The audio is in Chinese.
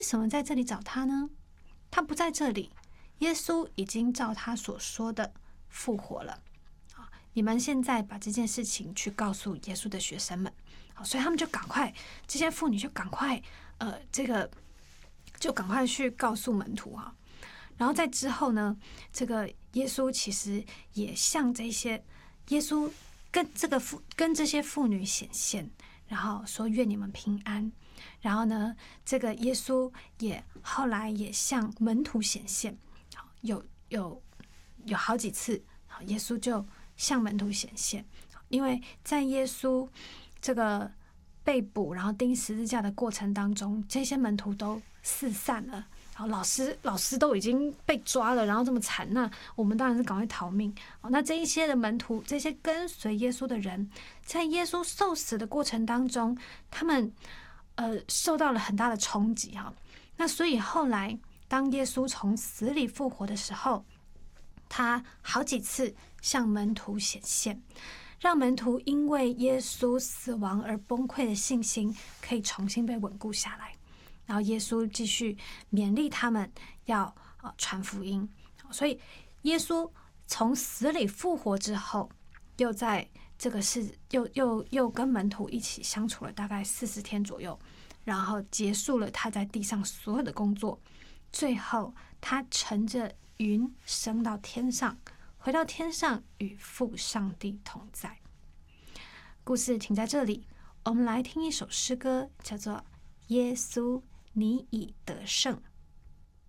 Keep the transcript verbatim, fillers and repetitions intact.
什么在这里找他呢？他不在这里，耶稣已经照他所说的复活了。你们现在把这件事情去告诉耶稣的学生们。好，所以他们就赶快，这些妇女就赶快，呃，这个就赶快去告诉门徒哈。然后在之后呢，这个耶稣其实也向这些耶稣跟这个妇跟这些妇女显现，然后说愿你们平安。然后呢，这个耶稣也后来也向门徒显现，有有有好几次，耶稣就向门徒显现。因为在耶稣这个被捕然后钉十字架的过程当中，这些门徒都四散了。然后老师老师都已经被抓了，然后这么惨，那我们当然是赶快逃命。那这一些的门徒，这些跟随耶稣的人，在耶稣受死的过程当中，他们呃受到了很大的冲击哈。那所以后来当耶稣从死里复活的时候，他好几次向门徒显现，让门徒因为耶稣死亡而崩溃的信心可以重新被稳固下来。然后耶稣继续勉励他们要传福音。所以耶稣从死里复活之后，又在这个是又又又跟门徒一起相处了大概四十天左右，然后结束了他在地上所有的工作。最后他乘着云升到天上，回到天上与父上帝同在。故事停在这里，我们来听一首诗歌，叫做耶稣你已得胜。